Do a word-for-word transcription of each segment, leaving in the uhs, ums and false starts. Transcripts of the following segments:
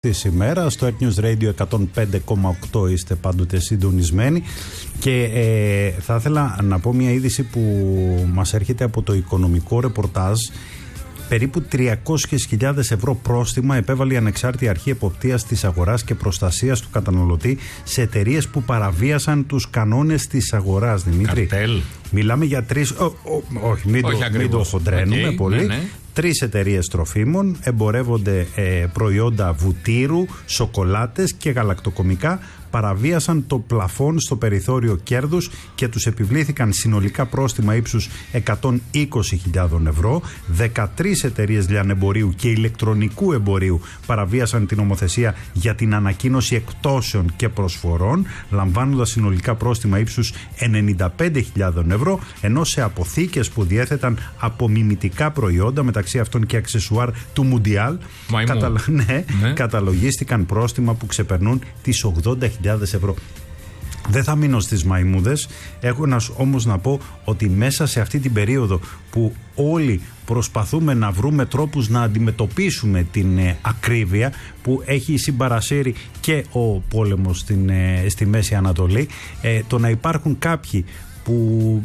Της ημέρας, στο Earth News Radio εκατόν πέντε κόμμα οκτώ είστε πάντοτε συντονισμένοι και ε, θα ήθελα να πω μια είδηση που μας έρχεται από το οικονομικό ρεπορτάζ. Περίπου τριακόσιες χιλιάδες ευρώ πρόστιμα επέβαλε η Ανεξάρτητη Αρχή Εποπτείας της Αγοράς και Προστασίας του Καταναλωτή σε εταιρείες που παραβίασαν τους κανόνες της αγοράς. Δημήτρη, καρτέλ. Μιλάμε για τρεις. Ο, ο, όχι, μην όχι το, μην το χοντρένουμε okay, πολύ. Ναι, ναι. Τρεις εταιρείες τροφίμων εμπορεύονται ε, προϊόντα βουτύρου, σοκολάτες και γαλακτοκομικά. Παραβίασαν το πλαφόν στο περιθώριο κέρδους και τους επιβλήθηκαν συνολικά πρόστιμα ύψους εκατόν είκοσι χιλιάδες ευρώ. δεκατρείς εταιρείες λιανεμπορίου και ηλεκτρονικού εμπορίου παραβίασαν την νομοθεσία για την ανακοίνωση εκτόσεων και προσφορών, λαμβάνοντας συνολικά πρόστιμα ύψους ενενήντα πέντε χιλιάδες ευρώ, ενώ σε αποθήκες που διέθεταν απομιμητικά προϊόντα, μεταξύ αυτών και αξεσουάρ του Μουντιάλ, καταλα... ναι, ναι. καταλογίστηκαν πρόστιμα που ξεπερνούν τις ογδόντα χιλιάδες ευρώ. Δεν θα μείνω στις μαϊμούδες, έχω όμως να πω ότι μέσα σε αυτή την περίοδο που όλοι προσπαθούμε να βρούμε τρόπους να αντιμετωπίσουμε την ε, ακρίβεια που έχει συμπαρασύρει και ο πόλεμος στην, ε, στη Μέση Ανατολή, ε, το να υπάρχουν κάποιοι που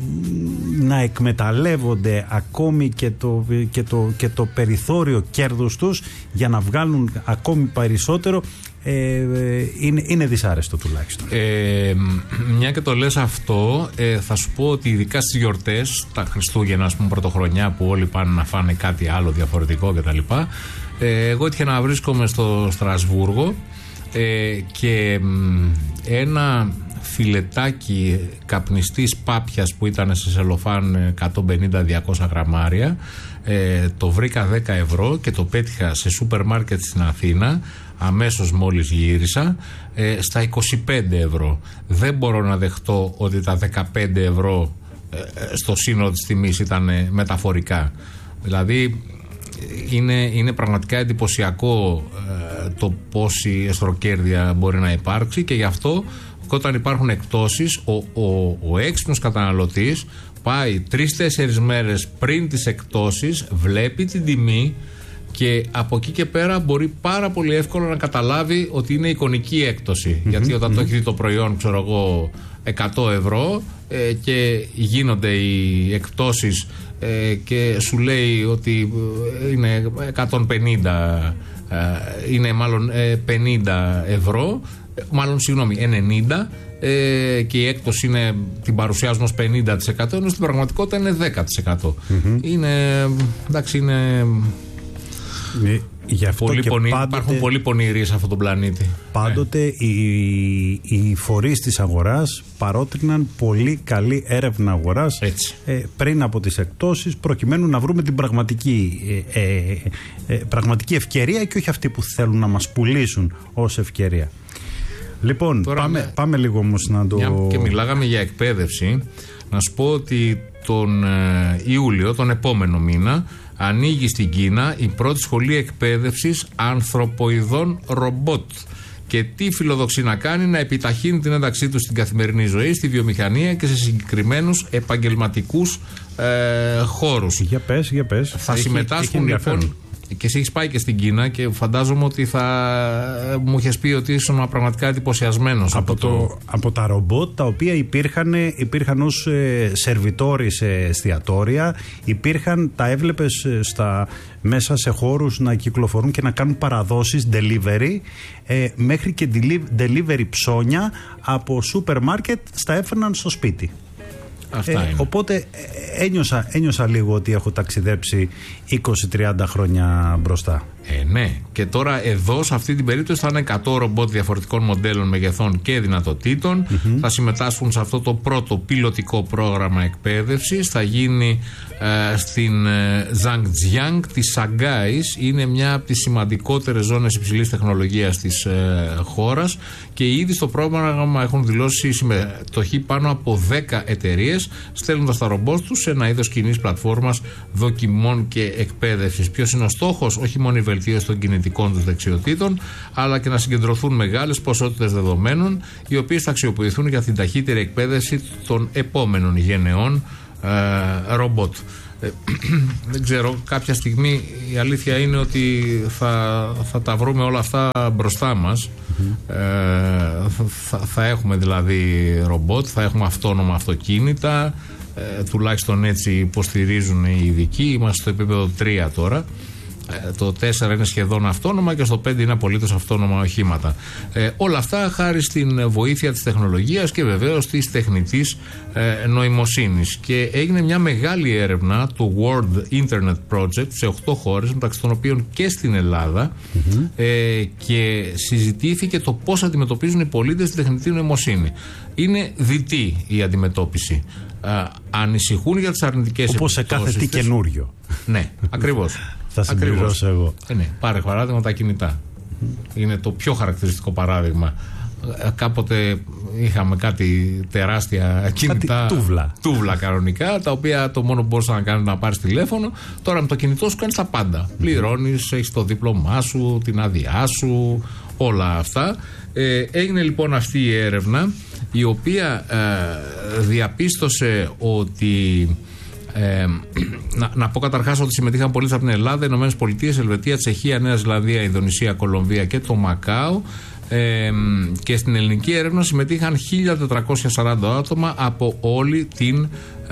να εκμεταλλεύονται ακόμη και το, και το, και το περιθώριο κέρδους τους για να βγάλουν ακόμη περισσότερο, ε, είναι, είναι δυσάρεστο τουλάχιστον. Ε, μια και το λες αυτό, ε, θα σου πω ότι ειδικά στις γιορτές, τα Χριστούγεννα, ας πούμε, Πρωτοχρονιά, που όλοι πάνε να φάνε κάτι άλλο διαφορετικό κτλ. Ε, εγώ έτυχε να βρίσκομαι στο Στρασβούργο ε, και ένα φιλετάκι καπνιστής πάπιας που ήταν σε σελοφάν εκατόν πενήντα με διακόσια γραμμάρια, ε, το βρήκα δέκα ευρώ και το πέτυχα σε σούπερ μάρκετ στην Αθήνα αμέσως μόλις γύρισα, ε, στα είκοσι πέντε ευρώ. Δεν μπορώ να δεχτώ ότι τα δεκαπέντε ευρώ ε, στο σύνολο της τιμής ήταν ε, μεταφορικά. Δηλαδή είναι, είναι πραγματικά εντυπωσιακό ε, το πόση εσχροκέρδεια μπορεί να υπάρξει, και γι' αυτό όταν υπάρχουν εκπτώσεις, ο, ο, ο έξυπνος καταναλωτής πάει τρεις-τέσσερις μέρες πριν τις εκπτώσεις, βλέπει την τιμή και από εκεί και πέρα μπορεί πάρα πολύ εύκολα να καταλάβει ότι είναι εικονική έκπτωση. Mm-hmm, γιατί όταν mm-hmm. το έχει δει το προϊόν, ξέρω εγώ, εκατό ευρώ ε, και γίνονται οι εκπτώσεις ε, και σου λέει ότι είναι εκατόν πενήντα, ε, είναι μάλλον ε, πενήντα ευρώ, μάλλον συγγνώμη, ενενήντα, ε, και η έκπτωση είναι, την παρουσιάζουν ως πενήντα τοις εκατό, ενώ στην πραγματικότητα είναι δέκα τοις εκατό. Mm-hmm. Είναι, εντάξει, είναι... Ναι, γι' αυτό πολύ και πονή, πάντοτε, υπάρχουν πολλοί πονηροί σε αυτόν τον πλανήτη. Πάντοτε ε. οι, οι φορείς της αγοράς παρότριναν πολύ καλή έρευνα αγοράς ε, πριν από τις εκπτώσεις, προκειμένου να βρούμε την πραγματική, ε, ε, ε, πραγματική ευκαιρία και όχι αυτή που θέλουν να μας πουλήσουν ως ευκαιρία. Λοιπόν, τώρα, πάμε, με... πάμε λίγο όμως να το... Μια και μιλάγαμε για εκπαίδευση, να σου πω ότι τον ε, Ιούλιο, τον επόμενο μήνα, ανοίγει στην Κίνα η πρώτη σχολή εκπαίδευσης ανθρωποειδών ρομπότ. Και τι φιλοδοξεί να κάνει? Να επιταχύνει την ένταξή του στην καθημερινή ζωή, στη βιομηχανία και σε συγκεκριμένους επαγγελματικούς ε, χώρους. Για πες, για πες. Θα έχει, συμμετάσχουν έχει λοιπόν. Και εσύ έχεις πάει και στην Κίνα και φαντάζομαι ότι θα μου είχες πει ότι ήσουν πραγματικά εντυπωσιασμένος από, από, το... από τα ρομπότ, τα οποία υπήρχαν, υπήρχαν ως ε, σερβιτόροι σε εστιατόρια, υπήρχαν, τα έβλεπες στα, μέσα σε χώρους να κυκλοφορούν και να κάνουν παραδόσεις, delivery, ε, μέχρι και delivery ψώνια από σούπερ μάρκετ στα έφερναν στο σπίτι. Ε, οπότε ένιωσα, ένιωσα λίγο ότι έχω ταξιδέψει είκοσι με τριάντα χρόνια μπροστά. Ε, ναι. Και τώρα εδώ σε αυτή την περίπτωση θα είναι εκατό ρομπότ διαφορετικών μοντέλων, μεγεθών και δυνατοτήτων. Mm-hmm. Θα συμμετάσχουν σε αυτό το πρώτο πιλωτικό πρόγραμμα εκπαίδευσης. Θα γίνει ε, στην ε, Ζανγκτζιάνγκ της Σαγκάης. Είναι μια από τις σημαντικότερες ζώνες υψηλής τεχνολογίας της ε, χώρας. Και ήδη στο πρόγραμμα έχουν δηλώσει συμμετοχή πάνω από δέκα εταιρείες, στέλνοντας τα ρομπότ τους σε ένα είδος κοινής πλατφόρμας δοκιμών και εκπαίδευσης. Ποιος είναι ο στόχος? Όχι μόνο η βελτίωση των κινητικών τους δεξιοτήτων, αλλά και να συγκεντρωθούν μεγάλες ποσότητες δεδομένων, οι οποίες θα αξιοποιηθούν για την ταχύτερη εκπαίδευση των επόμενων γενεών ε, ρομπότ. Ε, δεν ξέρω, κάποια στιγμή η αλήθεια είναι ότι θα, θα τα βρούμε όλα αυτά μπροστά μας. Mm-hmm. ε, θα, θα έχουμε δηλαδή ρομπότ, θα έχουμε αυτόνομα αυτοκίνητα, ε, τουλάχιστον έτσι υποστηρίζουν οι ειδικοί. Είμαστε στο επίπεδο τρία τώρα. Το τέσσερα είναι σχεδόν αυτόνομα και στο πέντε είναι απολύτως αυτόνομα οχήματα. Ε, όλα αυτά χάρη στην βοήθεια της τεχνολογίας και βεβαίως της τεχνητής ε, νοημοσύνης. Και έγινε μια μεγάλη έρευνα του World Internet Project σε οκτώ χώρες, μεταξύ των οποίων και στην Ελλάδα, mm-hmm. ε, και συζητήθηκε το πώς αντιμετωπίζουν οι πολίτες τη τεχνητή νοημοσύνη. Είναι διτή η αντιμετώπιση. Ε, ανησυχούν για τις αρνητικές επιπτώσεις. Όπως σε κάθε τι καινούριο. Ναι, ακριβώς. Θα συμπληρώσω εγώ. Ε, ναι, πάρε παράδειγμα τα κινητά. Mm. Είναι το πιο χαρακτηριστικό παράδειγμα. Ε, κάποτε είχαμε κάτι τεράστια κινητά. Κάτι τούβλα. Τούβλα κανονικά, τα οποία το μόνο που μπορούσε να κάνει να πάρει τηλέφωνο. Τώρα με το κινητό σου κάνει τα πάντα. Mm. Πληρώνεις, έχεις το δίπλωμά σου, την άδειά σου, όλα αυτά. Ε, έγινε λοιπόν αυτή η έρευνα, η οποία ε, διαπίστωσε ότι. Ε, να, να πω καταρχάς ότι συμμετείχαν πολίτες από την Ελλάδα, Ηνωμένες Πολιτείες, Ελβετία, Τσεχία, Νέα Ζηλανδία, Ινδονησία, Κολομβία και το Μακάο. Ε, και στην ελληνική έρευνα συμμετείχαν χίλια τετρακόσια σαράντα άτομα από όλη την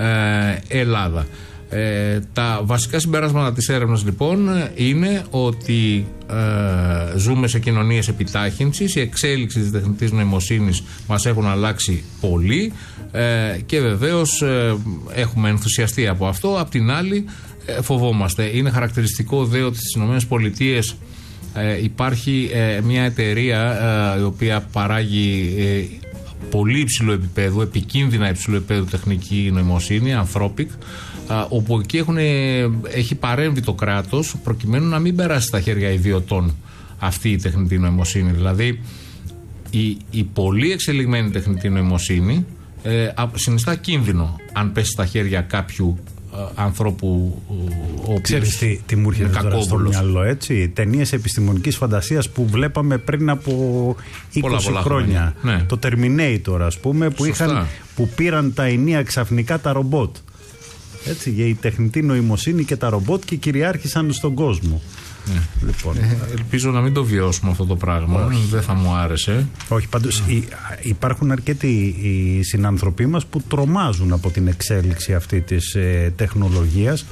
ε, Ελλάδα. Ε, τα βασικά συμπεράσματα της έρευνας λοιπόν είναι ότι ε, ζούμε σε κοινωνίες επιτάχυνσης, η εξέλιξη της τεχνητής νοημοσύνης μας έχουν αλλάξει πολύ, ε, και βεβαίως ε, έχουμε ενθουσιαστεί από αυτό. Απ' την άλλη ε, φοβόμαστε. Είναι χαρακτηριστικό δε ότι στις ΗΠΑ ε, υπάρχει ε, μια εταιρεία ε, η οποία παράγει ε, πολύ υψηλού επίπεδου, επικίνδυνα υψηλού επίπεδου τεχνική νοημοσύνη, Anthropic, όπου εκεί έχουν, έχει παρέμβει το κράτος προκειμένου να μην περάσει στα χέρια ιδιωτών αυτή η τεχνητή νοημοσύνη. Δηλαδή η, η πολύ εξελιγμένη τεχνητή νοημοσύνη ε, συνιστά κίνδυνο αν πέσει στα χέρια κάποιου ε, ανθρώπου ο Ξέρεις τι, τι μου έρχεται τώρα στο μυαλό, έτσι, ταινίες επιστημονικής φαντασίας που βλέπαμε πριν από είκοσι πολλά, πολλά χρόνια, χρόνια. Ναι. Το Terminator ας πούμε, που, είχαν, που πήραν τα ενία ξαφνικά τα ρομπότ. Έτσι, για η τεχνητή νοημοσύνη και τα ρομπότ και κυριάρχησαν στον κόσμο. Ναι. Λοιπόν, ε, ελπίζω να μην το βιώσουμε αυτό το πράγμα. Όχι. Δεν θα μου άρεσε. Όχι, πάντως mm. υπάρχουν αρκετοί οι συνανθρωποί μας που τρομάζουν από την εξέλιξη αυτή της ε, τεχνολογίας.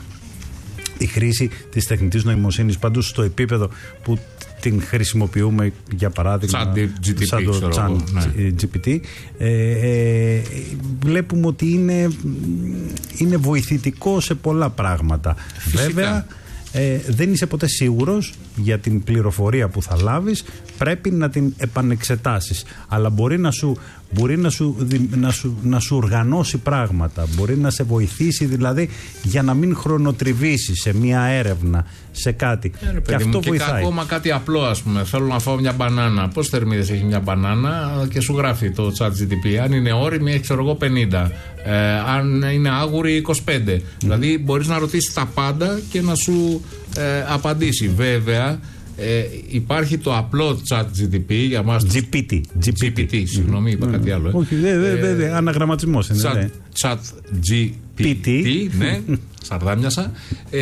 Η χρήση της τεχνητής νοημοσύνης πάντως στο επίπεδο που την χρησιμοποιούμε, για παράδειγμα σαν το τζι πι τι, ε, ε, βλέπουμε ότι είναι, είναι βοηθητικό σε πολλά πράγματα. Φυσικά. Βέβαια ε, δεν είσαι ποτέ σίγουρος για την πληροφορία που θα λάβεις, πρέπει να την επανεξετάσεις, αλλά μπορεί να σου μπορεί να σου, να, σου, να σου οργανώσει πράγματα, μπορεί να σε βοηθήσει δηλαδή για να μην χρονοτριβήσεις σε μια έρευνα, σε κάτι. Ε, και αυτό μου, βοηθάει. Και ακόμα κάτι απλό, ας πούμε, θέλω να φάω μια μπανάνα. Πόσες θερμίδες έχει μια μπανάνα? Και σου γράφει το ChatGPT. Αν είναι όριμη, έχει ξέρω εγώ πενήντα. Ε, αν είναι άγουρη, είκοσι πέντε. Mm. Δηλαδή μπορείς να ρωτήσεις τα πάντα και να σου ε, απαντήσει. Βέβαια, Ε, υπάρχει το απλό ChatGPT για μας. τζι πι τι. τζι πι τι, συγγνώμη, είπα κάτι άλλο. Όχι, δεν, αναγραμματισμός είναι. ChatGPT, ναι, σαρδάμιασα.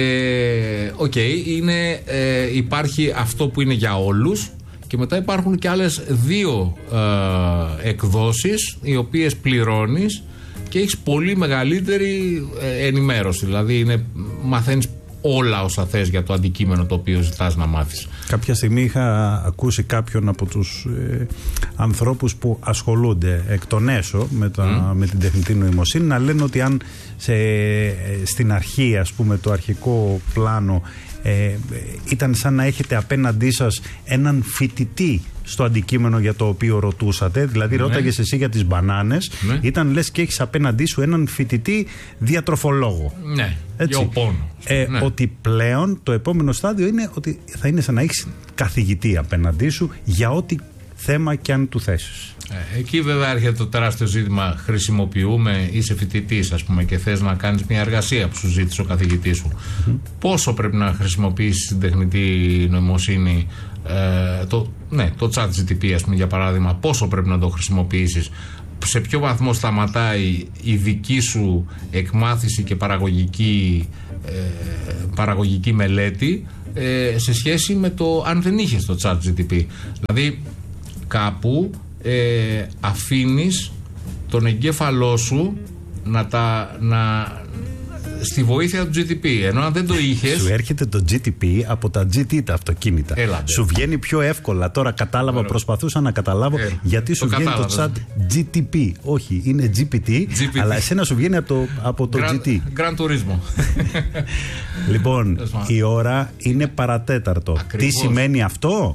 Οκ, είναι, υπάρχει αυτό που είναι για όλους και μετά υπάρχουν και άλλες δύο ε, εκδόσεις οι οποίες πληρώνεις και έχεις πολύ μεγαλύτερη ενημέρωση. Δηλαδή είναι, μαθαίνεις όλα όσα θες για το αντικείμενο το οποίο ζητάς να μάθεις. Κάποια στιγμή είχα ακούσει κάποιον από τους ε, ανθρώπους που ασχολούνται εκ των έσω με, τα, mm. με την τεχνητή νοημοσύνη να λένε ότι αν σε, στην αρχή, ας πούμε, το αρχικό πλάνο ε, ήταν σαν να έχετε απέναντί σας έναν φοιτητή στο αντικείμενο για το οποίο ρωτούσατε, δηλαδή ναι. ρώταγες εσύ για τις μπανάνες, ναι. ήταν λες και έχεις απέναντί σου έναν φοιτητή διατροφολόγο. Ναι, για πόνο. Ε, ναι. Ότι πλέον το επόμενο στάδιο είναι ότι θα είναι σαν να έχεις καθηγητή απέναντί σου για ό,τι θέμα και αν του θέσεις. Ε, εκεί βέβαια έρχεται το τεράστιο ζήτημα. Χρησιμοποιούμε, είσαι φοιτητής ας πούμε και θες να κάνεις μια εργασία που σου ζήτησε ο καθηγητής σου. Mm-hmm. Πόσο πρέπει να χρησιμοποιήσεις την τεχνητή νοημοσύνη, ε, το, ναι, το ChatGPT ας πούμε για παράδειγμα, πόσο πρέπει να το χρησιμοποιήσεις, σε ποιο βαθμό σταματάει η δική σου εκμάθηση και παραγωγική, ε, παραγωγική μελέτη ε, σε σχέση με το αν δεν είχες το ChatGPT. Δηλαδή κάπου ε, αφήνεις τον εγκέφαλό σου να τα... Να, στη βοήθεια του τζι τι πι. Ενώ αν δεν το είχες. Σου έρχεται το τζι τι πι από τα τζι τι, τα αυτοκίνητα. Έλατε. Σου βγαίνει πιο εύκολα. Τώρα κατάλαβα, Έλα. προσπαθούσα να καταλάβω ε, γιατί σου το βγαίνει κατάλαβα. το chat τζι τι πι. Όχι, είναι τζι πι τι, τζι πι τι. Αλλά εσένα σου βγαίνει από το, από το Grand, τζι τι. Grand Turismo. Λοιπόν, η ώρα είναι παρατέταρτο. Ακριβώς. Τι σημαίνει αυτό?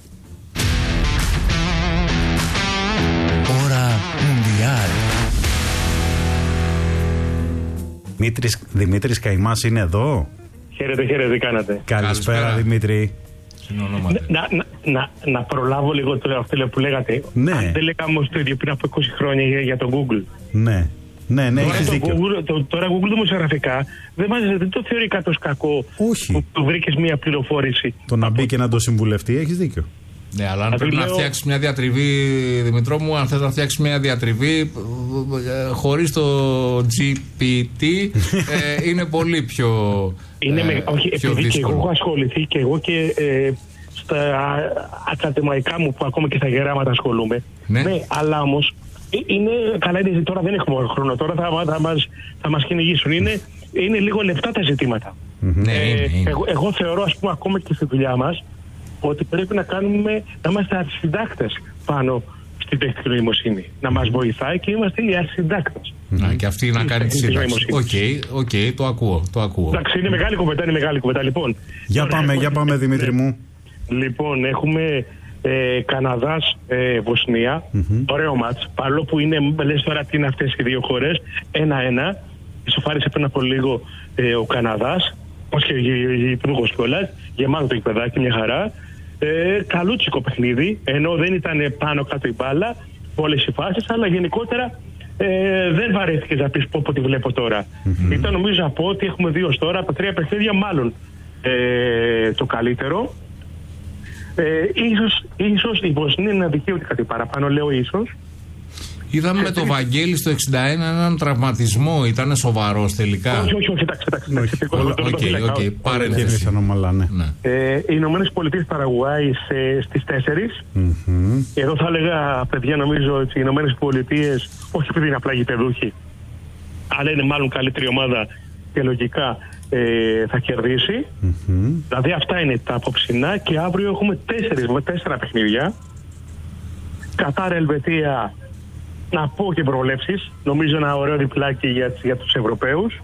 Ώρα Μουντιάλ. Δημήτρης, Δημήτρης Καημάς είναι εδώ. Χαίρετε, χαίρετε, τι κάνατε? Καλησπέρα, Καλησπέρα. Δημήτρη. Να, να, να, να προλάβω λίγο το αυτό που λέγατε. Ναι. Αν δεν λέγαμε όμως το ίδιο πριν από είκοσι χρόνια για, για το Google. Ναι, ναι, ναι, τώρα, έχεις το δίκιο. Google, το, τώρα Google δημοσιογραφικά δεν, δεν το θεωρεί κάτι ως κακό. Όχι. Που, που βρήκες μια πληροφόρηση. Το να μπει και να το συμβουλευτεί, έχεις δίκιο. Ναι, αλλά αν πρέπει λέω... να φτιάξεις μια διατριβή, Δημητρό μου, αν θες να φτιάξεις μια διατριβή χωρίς το τζι πι τι ε, είναι πολύ πιο είναι ε, με, όχι, πιο επειδή δύσκολο. Και εγώ έχω ασχοληθεί και εγώ και ε, στα ακαδημαϊκά μου που ακόμα και στα γεράματα ασχολούμαι. Ναι, ναι, αλλά όμως είναι, καλά είναι, τώρα δεν έχουμε χρόνο, τώρα θα, θα, μας, θα μας κυνηγήσουν. Είναι, είναι λίγο λεπτά τα ζητήματα. Mm-hmm. Ε, ναι, είναι, είναι. Εγώ, εγώ θεωρώ, ας πούμε, ακόμα και στη δουλειά μας, ότι πρέπει να κάνουμε, να είμαστε αρχισυντάκτες πάνω στην τεχνητή νοημοσύνη. Να μας βοηθάει και είμαστε οι αρχισυντάκτες. Να, και αυτή να κάνει τη σύνταξη. Οκ, οκ, το ακούω, το ακούω. Εντάξει, είναι μεγάλη κουβέντα, είναι μεγάλη κουβέντα. Λοιπόν, για πάμε, για πάμε, Δημήτρη μου. Λοιπόν, έχουμε ε, Καναδάς, ε, Βοσνία. Mm-hmm. Ωραίο μάτς. Παρόλο που είναι, λες τώρα τι είναι αυτές οι δύο χώρες. Ένα-ένα. Ισοφάρισε πριν από λίγο ε, ο Καναδάς. Πώς και η υπουργός κιόλας. Γεμάτο το γηπεδάκι, μια χαρά. Ε, καλούτσικο παιχνίδι. Ενώ δεν ήταν πάνω κάτω η μπάλα. Όλες οι φάσεις. Αλλά γενικότερα ε, δεν βαρέθηκε να πεις πω, πω τη βλέπω τώρα. Mm-hmm. Ήταν νομίζω από ότι έχουμε δει ως τώρα από τρία παιχνίδια μάλλον ε, το καλύτερο. Ε, ίσως, ίσως η Βοσνία είναι αδικαίωτη κάτι παραπάνω, λέω ίσως. Είδαμε με το Βαγγέλη στο εξήντα ένα έναν τραυματισμό, ήταν σοβαρός τελικά. Όχι, όχι, όχι, εντάξει, εντάξει. Οκ, παρένθεση. Οι Ηνωμένες Πολιτείες Παραγουάη στις τέσσερις. Εδώ θα έλεγα, παιδιά, νομίζω ότι οι Ηνωμένες Πολιτείες, όχι επειδή είναι απλά γηπεδούχοι, αλλά είναι μάλλον καλύτερη ομάδα και λογικά Ε, θα κερδίσει. Mm-hmm. Δηλαδή αυτά είναι τα απόψινά και αύριο έχουμε τέσσερις, τέσσερα παιχνίδια. Κατάρ, Ελβετία, να πω και προβλέψεις. Νομίζω ένα ωραίο διπλάκι για, για τους Ευρωπαίους.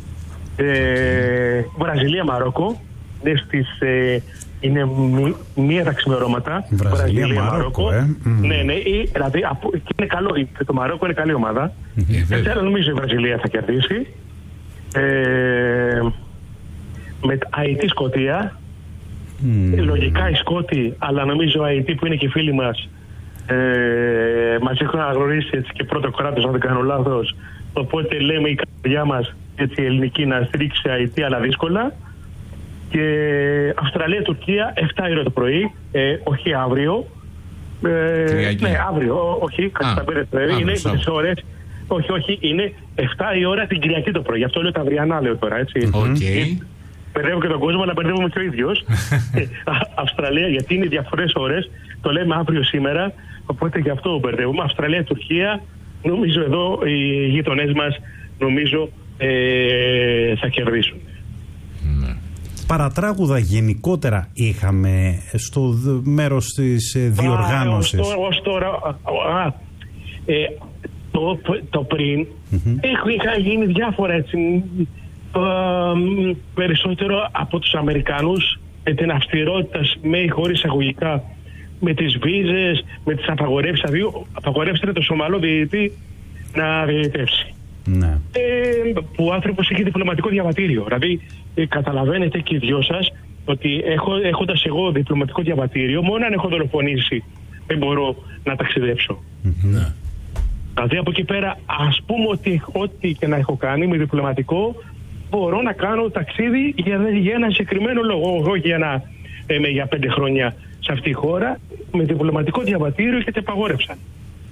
Ε, Βραζιλία, Μαρόκο. Είναι, στις, ε, είναι μη, μία τα ξημερώματα. Βραζιλία, Βραζιλία Μαρόκο. Μαρόκο ε. mm. Ναι, ναι. Ή, δηλαδή, απο, και είναι καλό, το Μαρόκο είναι καλή ομάδα. Mm-hmm. Έτσι, νομίζω η Βραζιλία θα κερδίσει. Ε, με Αϊτή, Σκωτία. Mm. Λογικά οι Σκότοι, αλλά νομίζω Αϊτή που είναι και φίλοι μας ε, μας έχουν αναγνωρίσει έτσι και πρώτο κράτος, αν δεν κάνω λάθος. Οπότε λέμε η καρδιά μας έτσι ελληνική να στηρίξει Αϊτή, αλλά δύσκολα. Και Αυστραλία, Τουρκία, εφτά η ώρα το πρωί, ε, όχι αύριο. Ε, ναι, αύριο, όχι, κατασταπέρετε. Είναι τις ώρες. Όχι, όχι, είναι εφτά η ώρα την Κυριακή το πρωί. Γι' αυτό λέω τα αυριανά, λέω τώρα, έτσι. Okay. Μπερδεύω και τον κόσμο, αλλά μπερδεύομαι και ο ίδιος. Αυστραλία, γιατί είναι διαφορές ώρες. Το λέμε αύριο σήμερα, οπότε γι' αυτό μπερδεύομαι. Αυστραλία, Τουρκία, νομίζω εδώ οι γείτονές μας, νομίζω ε, θα κερδίσουν. Παρατράγουδα γενικότερα είχαμε στο μέρος της διοργάνωσης. Ως τώρα, ως τώρα α, ε, το, το πριν mm-hmm. είχαν γίνει διάφορα έτσι, ε, περισσότερο από τους Αμερικάνους με την αυστηρότητα με ή χωρίς αγωγικά, με τις βίζες, με τις απαγορεύσεις. Δηλαδή απαγορεύσανε το Σομαλό διαιτητή να διαιτεύσει. Ναι. Ε, που ο άνθρωπος έχει διπλωματικό διαβατήριο. Δηλαδή ε, καταλαβαίνετε και οι δυο σας ότι έχω, έχοντας εγώ διπλωματικό διαβατήριο, μόνο αν έχω δολοφονήσει δεν μπορώ να ταξιδέψω. Ναι. Δηλαδή από εκεί πέρα, ας πούμε ότι ό,τι και να έχω κάνει με διπλωματικό, μπορώ να κάνω ταξίδι για, για ένα συγκεκριμένο λόγο, όχι για, να, ε, για πέντε χρόνια σε αυτή τη χώρα, με διπλωματικό διαβατήριο και te απαγόρευσαν.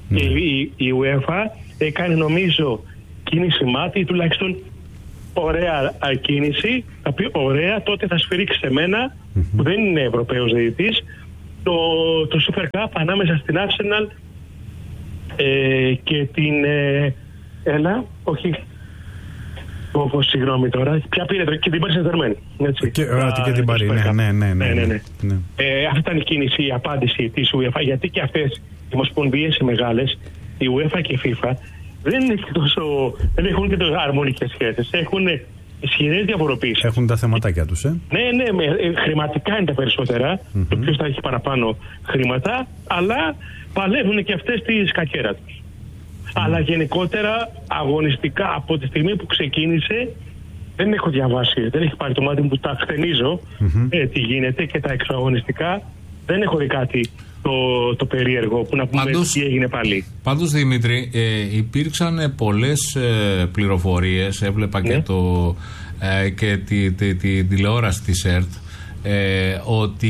Mm. Και η, η UEFA έκανε νομίζω κίνηση μάτι, τουλάχιστον ωραία κίνηση, θα πει ωραία, τότε θα σφυρίξει σε μένα, mm-hmm. που δεν είναι Ευρωπαίος διαιτητής, το, το Super Cup ανάμεσα στην Arsenal ε, και την ε, έλα, όχι όπως συγγνώμη τώρα, ποια πήρε και την Paris Saint-Germain. Και, α, και την Paris, ναι, ναι, ναι, ναι, ναι, ναι. ναι. Ε, αυτή ήταν η κίνηση, η απάντηση της UEFA, γιατί και αυτές οι ομοσπονδίες οι μεγάλες, η UEFA και η FIFA, δεν, είναι τόσο, δεν έχουν και τόσο αρμονικές σχέσεις, έχουν ισχυρές διαφοροποίησεις. Έχουν τα θεματάκια τους, ε. Ναι, ναι, με, ε, χρηματικά είναι τα περισσότερα, mm-hmm. το ποιος θα έχει παραπάνω χρήματα, αλλά παλεύουν και αυτές τη σκακέρα τους. Mm. Αλλά γενικότερα αγωνιστικά από τη στιγμή που ξεκίνησε δεν έχω διαβάσει, δεν έχει πάρει το μάτι μου που τα χτενίζω mm-hmm. ε, τι γίνεται και τα εξωαγωνιστικά δεν έχω δει κάτι το, το περίεργο που να πούμε πάντως, τι έγινε πάλι. Πάντως Δημήτρη, ε, υπήρξαν πολλές ε, πληροφορίες, έβλεπα ναι. και, το, ε, και τη, τη, τη, τη τηλεόραση της ΕΡΤ, Ε, ότι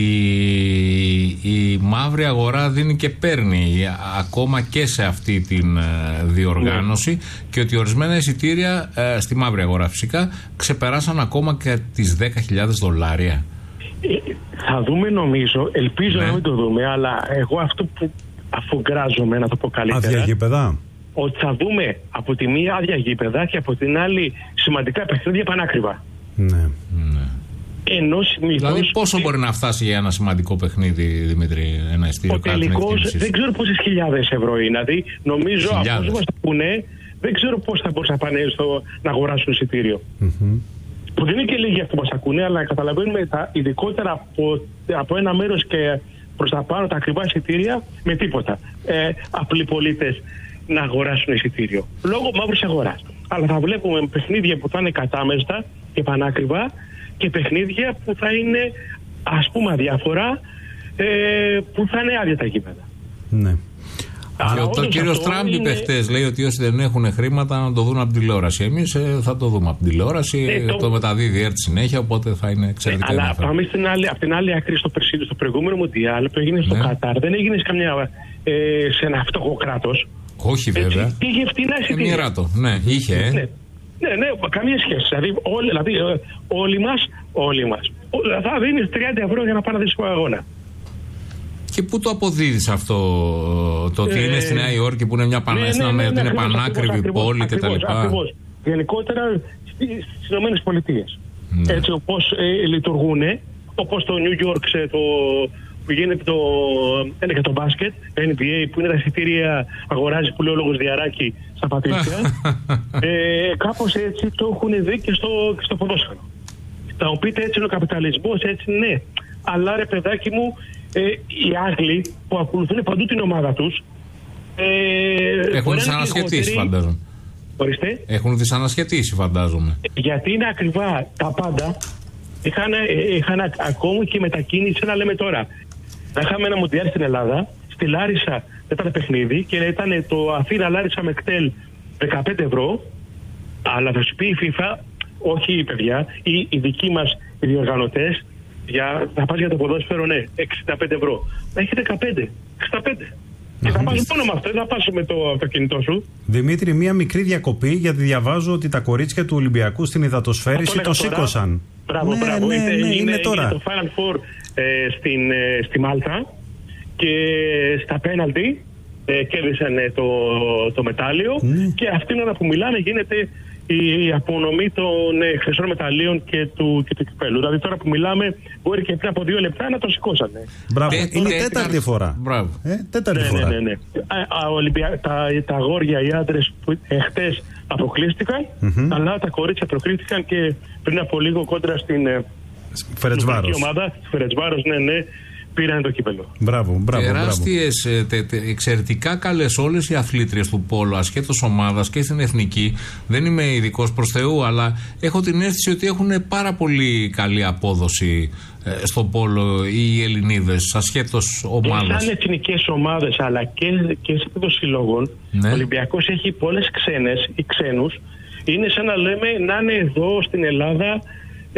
η μαύρη αγορά δίνει και παίρνει ακόμα και σε αυτή την ε, διοργάνωση ναι. και ότι ορισμένα εισιτήρια ε, στη μαύρη αγορά φυσικά ξεπεράσαν ακόμα και τις δέκα χιλιάδες δολάρια. Ε, θα δούμε νομίζω, ελπίζω ναι. να μην το δούμε, αλλά εγώ αυτό που αφογκράζομαι να το πω καλύτερα. Άδεια γήπεδα. Ότι θα δούμε από τη μία άδεια γήπεδα και από την άλλη σημαντικά παιχνίδια πανάκριβα. Ναι. ναι. Ενός μήπως... Δηλαδή πόσο μπορεί να φτάσει για ένα σημαντικό παιχνίδι, Δημήτρη, ένα ειστήριο? Ο τελικός δεν ξέρω πόσες χιλιάδες ευρώ είναι. Δηλαδή νομίζω από όσους μας τα πούνε δεν ξέρω πώς θα μπορούσαν να πάνε στο, να αγοράσουν εισιτήριο. Mm-hmm. Που δεν είναι και λίγοι αυτοί που μας ακούνε, αλλά καταλαβαίνουμε τα, ειδικότερα από, από ένα μέρος και προς τα πάνω τα ακριβά εισιτήρια με τίποτα. Ε, απλοί πολίτες να αγοράσουν εισιτήριο. Λόγω μαύρης αγοράς. Αλλά θα βλέπουμε παιχνίδια που θα είναι κατάμεστα και πανάκριβα και παιχνίδια που θα είναι ας πούμε αδιάφορα, ε, που θα είναι άδεια τα γήπεδα. Ναι. Και ο κύριος Τραμπ είπε χτες, λέει ότι όσοι δεν έχουν χρήματα να το δουν από την τηλεόραση. Εμείς ε, θα το δούμε από την τηλεόραση, ε, το... το μεταδίδει έρθει συνέχεια, οπότε θα είναι εξαιρετικά. Ε, αλλά πάμε στην άλλη, από την άλλη άκρη στο, περσίδι, στο προηγούμενο Μουντιάλ που έγινε στο ναι. Κατάρ, δεν έγινε σε, καμιά, ε, σε ένα φτωχό κράτος. Όχι βέβαια. Έτσι, είχε φτηνά εισιτήρια. Εμμυράτο, ναι, είχε. Ε. Ναι. Ναι, ναι, καμία σχέση. Δηλαδή, όλοι, δηλαδή, όλοι μας, όλοι μας, θα δίνεις τριάντα ευρώ για να πάνε να δεις αγώνα. Και πού το αποδίδεις αυτό, το ότι ε, είναι στη Νέα Υόρκη που είναι μια πανέσνα, ναι, ναι, ναι, ναι, ναι, είναι πανάκριβη πόλη κτλ. Ακριβώς. Γενικότερα στις Ηνωμένες Πολιτείες. Ναι. Έτσι όπως ε, λειτουργούν, όπως το New York, σε το, που γίνεται το, είναι και το μπάσκετ, N B A, που είναι τα εισιτήρια αγοράζει που λέει ο λόγος Διαράκη στα Πατρίσια. ε, κάπως έτσι το έχουν δει και στο, και στο ποδόσφαιρο. Θα μου πείτε έτσι είναι ο καπιταλισμός, έτσι ναι. Αλλά ρε παιδάκι μου, ε, οι Άγγλοι που ακολουθούν παντού την ομάδα τους ε, έχουν δυσανασχετήσει φαντάζομαι. Ορίστε. Έχουν δυσανασχετήσει φαντάζομαι. Γιατί είναι ακριβά τα πάντα. Είχαν, είχαν ακόμη και μετακίνηση, να λέμε τώρα. Να είχαμε ένα Μουντιάλ στην Ελλάδα, στη Λάρισα ήταν παιχνίδι και ήταν το Αθήνα Λάρισα με κτέλ δεκαπέντε ευρώ, αλλά θα σου πει η FIFA, όχι η παιδιά, οι, οι δικοί μας οι διοργανωτές, για, θα πας για το ποδόσφαιρο, ναι, εξήντα πέντε ευρώ. Να έχει δεκαπέντε, εξήντα πέντε. Και θα πας μόνο με αυτό, θα πας με το αυτοκίνητό σου. Δημήτρη, μία μικρή διακοπή, γιατί διαβάζω ότι τα κορίτσια του Ολυμπιακού στην υδατοσφαίριση το, το σήκωσαν. Μπράβο, ναι, μπράβο. Ναι, είναι, ναι, είναι, είναι, τώρα. είναι το Final Four ε, στην, ε, στη Μάλτα και στα πέναλτι ε, κέρδισαν ε, το, το μετάλλιο ναι. Και αυτήν την ώρα που μιλάνε γίνεται η απονομή των ε, χρυσών μεταλλίων και του, και του κυπέλου. Δηλαδή τώρα που μιλάμε μπορεί και πριν από δύο λεπτά να το σηκώσανε. Μπράβο, ε, είναι τέταρτη τέταρτη φορά. Μπράβο. Ε, τέταρτη ναι, φορά. Ναι, ναι, ναι. Α, α, Ολυμπια... τα, τα αγόρια, οι άντρες που εχθές αποκλείστηκαν, mm-hmm. αλλά τα κορίτσια προκλήθηκαν και πριν από λίγο κόντρα στην Φερετσβάρος. ομάδα, στη Φερετσβάρος, ναι, ναι, πήραν το κύπελο. Μπράβο, μπράβο. Τεράστιες, τε, τε, εξαιρετικά καλές όλες οι αθλήτριες του πόλο, ασχέτως ομάδας και στην εθνική. Δεν είμαι ειδικός προς Θεού, αλλά έχω την αίσθηση ότι έχουν πάρα πολύ καλή απόδοση ε, στο πόλο οι Ελληνίδες, ασχέτως ομάδας. Σαν εθνικές ομάδες, αλλά και, και σε επίπεδο συλλόγων, ναι. Ο Ολυμπιακός έχει πολλές ξένες ή ξένους. Είναι σαν να λέμε να είναι εδώ στην Ελλάδα ε,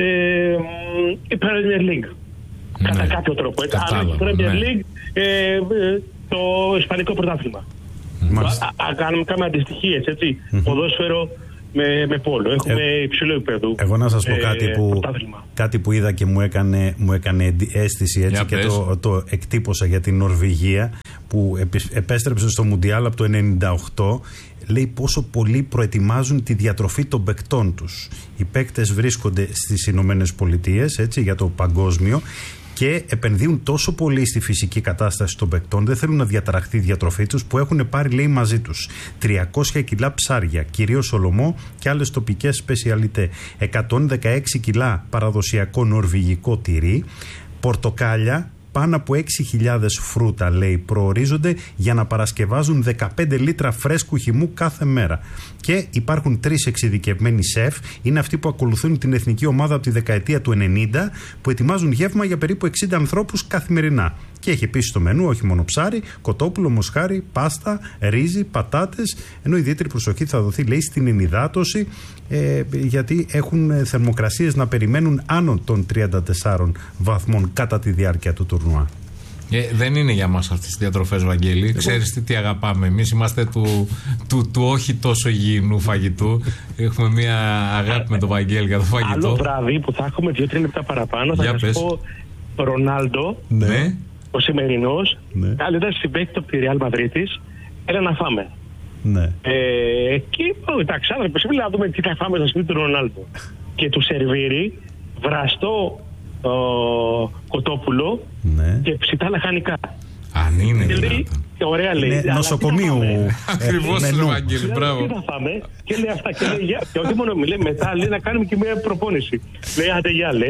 η Premier League. Ναι. Κατά κάποιο τρόπο. Αλλά η Premier League, ε, το Ισπανικό πρωτάθλημα. Α, κάνουμε κάμε αντιστοιχίες, έτσι. Mm-hmm. Ποδόσφαιρο με, με πόλο. Έχουμε ε, υψηλό επίπεδο. Εγώ να σας πω ε, κάτι, που, κάτι που είδα και μου έκανε, μου έκανε αίσθηση, έτσι, και το, το εκτύπωσα για την Νορβηγία, που επέστρεψε στο Μουντιάλ από το ενενήντα οκτώ. Λέει πόσο πολύ προετοιμάζουν τη διατροφή των παικτών τους. Οι παίκτες βρίσκονται στις Ηνωμένες Πολιτείες, έτσι, για το παγκόσμιο, και επενδύουν τόσο πολύ στη φυσική κατάσταση των παικτών, δεν θέλουν να διαταραχθεί η διατροφή τους, που έχουν πάρει, λέει, μαζί τους τριακόσια κιλά ψάρια, κυρίως σολομό και άλλες τοπικές σπεσιαλιτέ, εκατόν δεκαέξι κιλά παραδοσιακό νορβηγικό τυρί, πορτοκάλια, πάνω από έξι χιλιάδες φρούτα, λέει, προορίζονται για να παρασκευάζουν δεκαπέντε λίτρα φρέσκου χυμού κάθε μέρα. Και υπάρχουν τρεις εξειδικευμένοι σεφ, είναι αυτοί που ακολουθούν την εθνική ομάδα από τη δεκαετία του ενενήντα, που ετοιμάζουν γεύμα για περίπου εξήντα ανθρώπους καθημερινά. Και έχει επίσης στο μενού όχι μόνο ψάρι, κοτόπουλο, μοσχάρι, πάστα, ρύζι, πατάτες, ενώ ιδιαίτερη προσοχή θα δοθεί, λέει, στην ενυδάτωση, ε, γιατί έχουν θερμοκρασίες να περιμένουν άνω των τριάντα τεσσάρων βαθμών κατά τη διάρκεια του τουρνουά. Ε, δεν είναι για μας αυτές τις διατροφές, Βαγγέλη. Ξέρεις τι, τι αγαπάμε. Εμείς είμαστε του, του, του όχι τόσο υγιεινού φαγητού. Έχουμε μια αγάπη με τον Βαγγέλη για το φαγητό. Άλλο βράδυ που θα έχουμε δύο τρία λεπτά παραπάνω, θα σας πω Ρονάλντο, ναι, ο σημερινός, ναι, καλύτερα συμπαίκτη από τη Ρεάλ Μαδρίτης, έλα να φάμε. Ναι. Ε, και εντάξει, άνθρωποι, πρέπει να δούμε τι θα φάμε στο σπίτι του Ρονάλντο. Και του σερβίρει βραστό ο, κοτόπουλο, ναι, και ψητά λαχανικά. Αν είναι δηλαδή, ωραία, λέει. Είναι νοσοκομείου. Ακριβώς, ε, Ευαγγέλη, μπράβο. Τι θα φάμε, και λέει αυτά. Και, λέει, για, και όχι μόνο μιλάει, μετά λέει να κάνουμε και μια προπόνηση. Λέει, άντε γεια, λέει.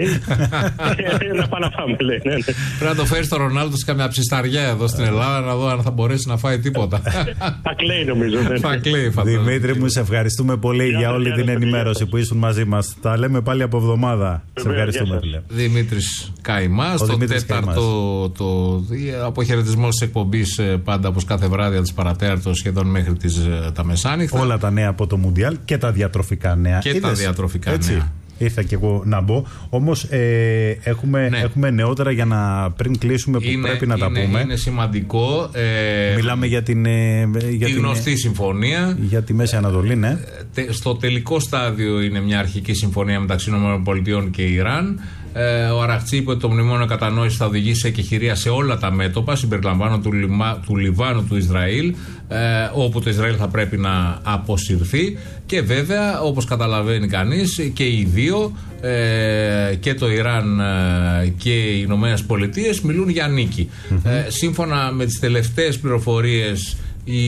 Να πάμε να φάμε, λέει. Ναι, ναι. Πρέπει να το φέρει στο Ρονάλντο σε καμιά ψισταριά εδώ στην Ελλάδα, να δω αν θα μπορέσει να φάει τίποτα. Θα κλαίει, νομίζω. Θα κλαίει, φαντάζομαι. Δημήτρη μου, σε ευχαριστούμε πολύ για όλη την ενημέρωση που ήσουν μαζί μας. Τα λέμε πάλι από εβδομάδα. Σε ευχαριστούμε, φίλε. Δημήτρης Καϊμάς, το τέταρτο αποχαιρετισμό τη εκπομπή, πάντα όπως κάθε βράδυ από τις παρατέταρτο σχεδόν μέχρι τις, τα μεσάνυχτα. Όλα τα νέα από το Μουντιάλ και τα διατροφικά νέα. Και Είδες, τα διατροφικά έτσι, νέα. Ήρθα και εγώ να μπω. Όμως ε, έχουμε, ναι, έχουμε νεότερα για να πριν κλείσουμε που είναι, πρέπει να είναι, τα πούμε. Είναι σημαντικό. Ε, Μιλάμε για την, ε, για τη την γνωστή ε, συμφωνία. Για τη Μέση Ανατολή, ναι. Ε, στο τελικό στάδιο είναι μια αρχική συμφωνία μεταξύ ΗΠΑ και Ιράν. Ε, ο Αραχτζή είπε ότι το μνημόνιο κατανόησης θα οδηγήσει σε εκεχηρία σε όλα τα μέτωπα, συμπεριλαμβάνω του, Λιμα, του Λιβάνου, του Ισραήλ, ε, όπου το Ισραήλ θα πρέπει να αποσυρθεί. Και βέβαια, όπως καταλαβαίνει κανείς, και οι δύο, ε, και το Ιράν ε, και οι Ηνωμένες Πολιτείες, μιλούν για νίκη. Mm-hmm. Ε, σύμφωνα με τις τελευταίες πληροφορίες,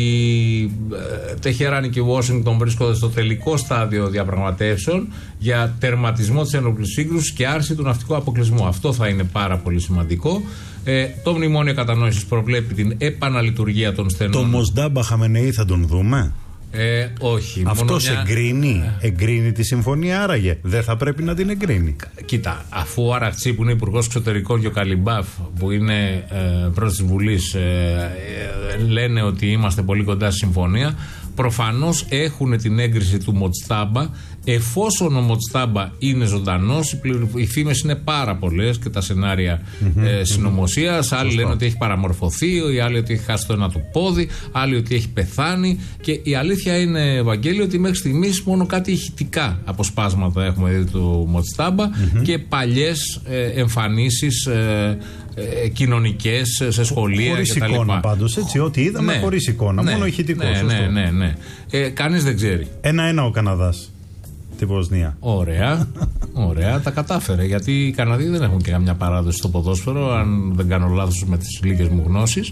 η ε, Τεχεράνη και η Ουάσιγκτον βρίσκονται στο τελικό στάδιο διαπραγματεύσεων για τερματισμό της ένοπλης σύγκρουσης και άρση του ναυτικού αποκλεισμού. Αυτό θα είναι πάρα πολύ σημαντικό. Ε, το μνημόνιο κατανόησης προβλέπει την επαναλειτουργία των στενών. Το Μοσντάμπα Χαμενεή θα τον δούμε? Ε, όχι. Αυτός μια... εγκρίνει, εγκρίνει τη συμφωνία, άραγε δεν θα πρέπει να την εγκρίνει? Κοίτα, αφού ο Αραχτζή που είναι υπουργός εξωτερικών και ο Καλιμπάφ που είναι ε, πρόεδρος της Βουλής ε, ε, λένε ότι είμαστε πολύ κοντά στη συμφωνία, προφανώς έχουν την έγκριση του Μοτστάμπα. Εφόσον ο Μοτστάμπα είναι ζωντανός, οι φήμες είναι πάρα πολλές και τα σενάρια mm-hmm, ε, συνωμοσίας. Mm-hmm. Άλλοι λένε ότι έχει παραμορφωθεί, οι άλλοι ότι έχει χάσει το ένα του πόδι, άλλοι ότι έχει πεθάνει. Και η αλήθεια είναι, Ευαγγέλιο, ότι μέχρι στιγμής μόνο κάτι ηχητικά αποσπάσματα έχουμε δει του Μοτστάμπα mm-hmm, και παλιές ε, εμφανίσεις ε, ε, κοινωνικές σε σχολεία χωρίς κτλ. Χωρίς εικόνα πάντως, έτσι, ό,τι είδαμε, ναι, χωρίς εικόνα, ναι, μόνο ηχητικό. Ναι, ναι, ναι, ναι. Ε, κανείς δεν ξέρει. Ένα-ένα ο Καναδάς. Τη Βοσνία. Ωραία, ωραία, τα κατάφερε. Γιατί οι Καναδοί δεν έχουν και καμιά παράδοση στο ποδόσφαιρο, αν δεν κάνω λάθος με τις λίγες μου γνώσεις.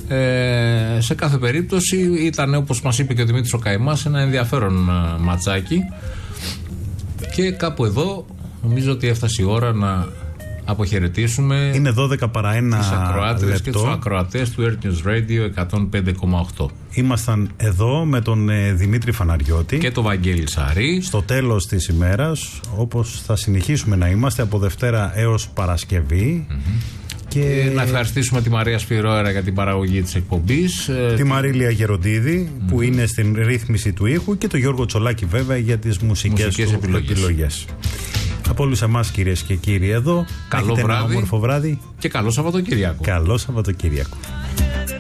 Ε, σε κάθε περίπτωση ήταν, όπως μας είπε και ο Δημήτρης ο Καϊμάς, ένα ενδιαφέρον α, ματσάκι. Και κάπου εδώ νομίζω ότι έφτασε η ώρα να αποχαιρετήσουμε. Είναι δώδεκα παρά ένα τις ακροάτρες λεπτό. Και τους ακροατές του Earth News Radio εκατόν πέντε κόμμα οκτώ. Ήμασταν εδώ με τον ε, Δημήτρη Φαναριώτη και τον Βαγγέλη Σαρή. Στο τέλος της ημέρας, όπως θα συνεχίσουμε να είμαστε από Δευτέρα έως Παρασκευή. Mm-hmm. Και να ευχαριστήσουμε τη Μαρία Σπυρόερα για την παραγωγή της εκπομπής. Τη Μαρίλια Γεροντίδη mm. που είναι στην ρύθμιση του ήχου και τον Γιώργο Τσολάκη βέβαια για τις μουσικές, μουσικές του επιλογές. επιλογές. Από όλους εμάς, κυρίες και κύριοι, εδώ. Καλό βράδυ. Ένα όμορφο βράδυ και καλό Σαββατοκύριακο. Καλό Σαββατοκύριακο.